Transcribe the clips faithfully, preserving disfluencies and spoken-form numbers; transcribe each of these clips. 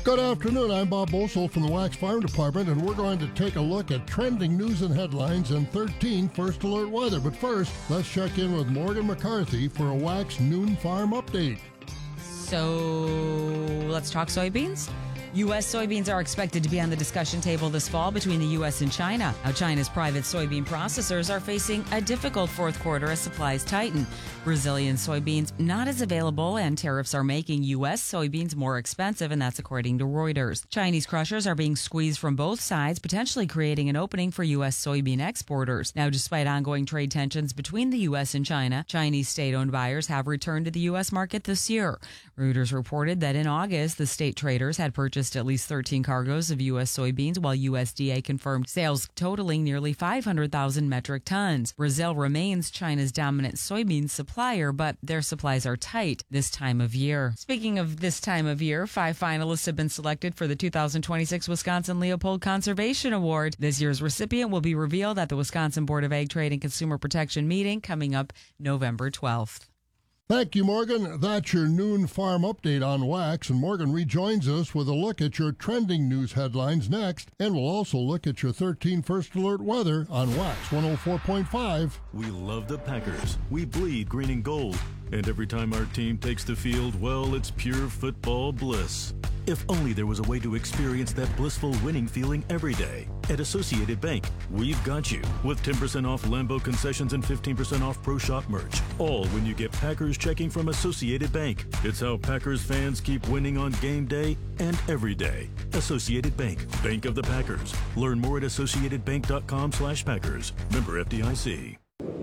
Good afternoon, I'm Bob Bosold from the Wax Farm Department, and we're going to take a look at trending news and headlines and thirteen First Alert weather. But first, let's check in with Morgan McCarthy for a Wax Noon Farm update. So, let's talk soybeans. U S soybeans are expected to be on the discussion table this fall between the U S and China. Now, China's private soybean processors are facing a difficult fourth quarter as supplies tighten. Brazilian soybeans not as available, and tariffs are making U S soybeans more expensive, and that's according to Reuters. Chinese crushers are being squeezed from both sides, potentially creating an opening for U S soybean exporters. Now, despite ongoing trade tensions between the U S and China, Chinese state-owned buyers have returned to the U S market this year. Reuters reported that in August, the state traders had purchased at least thirteen cargoes of U S soybeans, while U S D A confirmed sales totaling nearly five hundred thousand metric tons. Brazil remains China's dominant soybean supplier, but their supplies are tight this time of year. Speaking of this time of year, five finalists have been selected for the two thousand twenty-six Wisconsin Leopold Conservation Award. This year's recipient will be revealed at the Wisconsin Board of Ag Trade and Consumer Protection meeting coming up November twelfth. Thank you, Morgan. That's your noon farm update on Wax, and Morgan rejoins us with a look at your trending news headlines next, and we'll also look at your thirteen First Alert weather on Wax one oh four point five. We love the Packers. We bleed green and gold. And every time our team takes the field, well, it's pure football bliss. If only there was a way to experience that blissful winning feeling every day. At Associated Bank, we've got you with ten percent off Lambeau concessions and fifteen percent off Pro Shop merch. All when you get Packers checking from Associated Bank. It's how Packers fans keep winning on game day and every day. Associated Bank, Bank of the Packers. Learn more at associatedbank.com slash Packers. Member F D I C.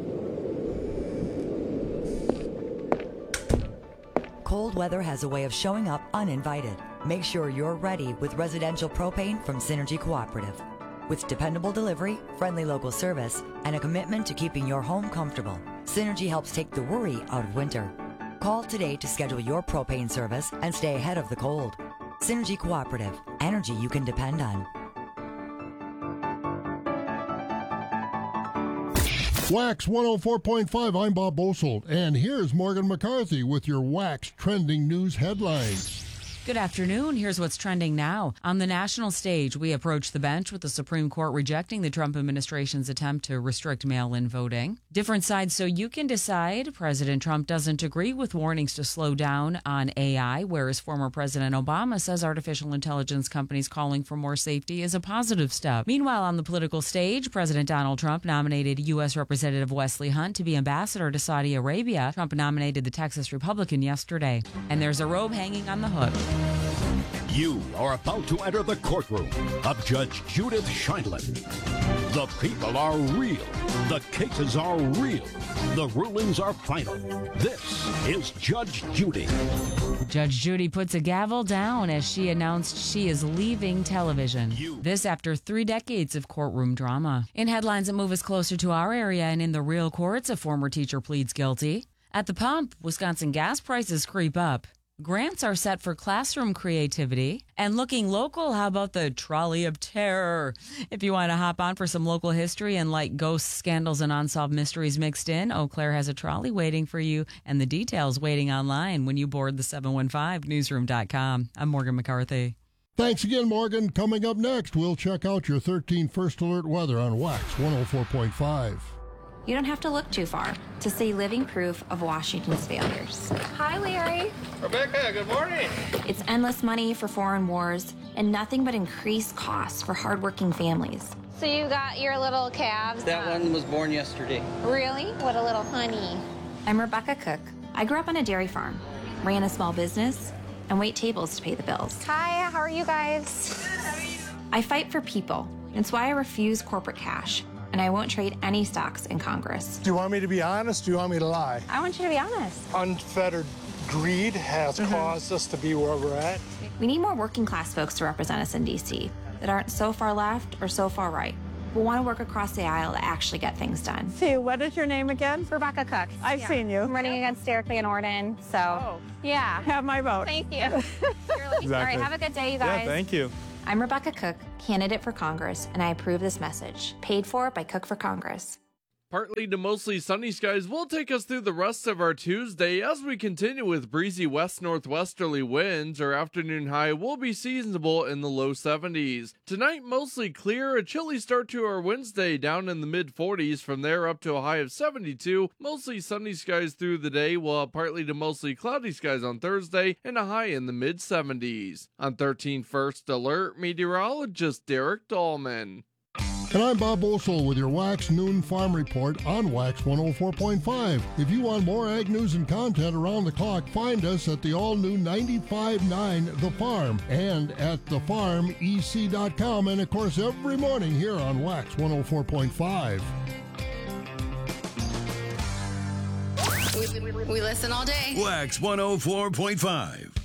Cold weather has a way of showing up uninvited. Make sure you're ready with residential propane from Synergy Cooperative. With dependable delivery, friendly local service, and a commitment to keeping your home comfortable, Synergy helps take the worry out of winter. Call today to schedule your propane service and stay ahead of the cold. Synergy Cooperative, energy you can depend on. Wax one oh four point five, I'm Bob Bosold, and here's Morgan McCarthy with your Wax trending news headlines. Good afternoon. Here's what's trending now. On the national stage, we approach the bench with the Supreme Court rejecting the Trump administration's attempt to restrict mail-in voting. Different sides so you can decide. President Trump doesn't agree with warnings to slow down on A I, whereas former President Obama says artificial intelligence companies calling for more safety is a positive step. Meanwhile, on the political stage, President Donald Trump nominated U S. Representative Wesley Hunt to be ambassador to Saudi Arabia. Trump nominated the Texas Republican yesterday. And there's a robe hanging on the hook. You are about to enter the courtroom of Judge Judith Sheindlin. The people are real. The cases are real. The rulings are final. This is Judge Judy. Judge Judy puts a gavel down as she announced she is leaving television. You. This after three decades of courtroom drama. In headlines that move us closer to our area and in the real courts, a former teacher pleads guilty. At the pump, Wisconsin gas prices creep up. Grants are set for classroom creativity. And looking local, how about the Trolley of Terror? If you want to hop on for some local history and like ghosts, scandals, and unsolved mysteries mixed in, Eau Claire has a trolley waiting for you and the details waiting online when you board the seven one five newsroom dot com. I'm Morgan McCarthy. Thanks again, Morgan. Coming up next, we'll check out your thirteen First Alert weather on Wax one oh four point five. You don't have to look too far to see living proof of Washington's failures. Hi, Larry. Rebecca, good morning. It's endless money for foreign wars and nothing but increased costs for hardworking families. So you got your little calves? That one was born yesterday. Really? What a little honey. I'm Rebecca Cook. I grew up on a dairy farm, ran a small business, and wait tables to pay the bills. Hi, how are you guys? Good, how are you? I fight for people. It's why I refuse corporate cash. And I won't trade any stocks in Congress. Do you want me to be honest? Do you want me to lie? I want you to be honest. Unfettered greed has mm-hmm. caused us to be where we're at. We need more working class folks to represent us in D C that aren't so far left or so far right. We want to work across the aisle to actually get things done. See, what is your name again? Rebecca Cook. I've yeah. seen you. I'm running against Derek Lee and Orden, so oh. yeah. Have my vote. Thank you. Exactly. All right, have a good day, you guys. Yeah, thank you. I'm Rebecca Cook, candidate for Congress, and I approve this message. Paid for by Cook for Congress. Partly to mostly sunny skies will take us through the rest of our Tuesday as we continue with breezy west-northwesterly winds. Our afternoon high will be seasonable in the low seventies. Tonight, mostly clear, a chilly start to our Wednesday down in the mid forties. From there up to a high of seventy-two. Mostly sunny skies through the day, while partly to mostly cloudy skies on Thursday and a high in the mid seventies. On thirteen First Alert, meteorologist Derek Dahlman. And I'm Bob Boesel with your Wax Noon Farm Report on Wax one oh four point five. If you want more ag news and content around the clock, find us at the all-new ninety-five point nine The Farm and at the farm e c dot com, and of course every morning here on Wax one oh four point five. We, we, we listen all day. Wax one oh four point five.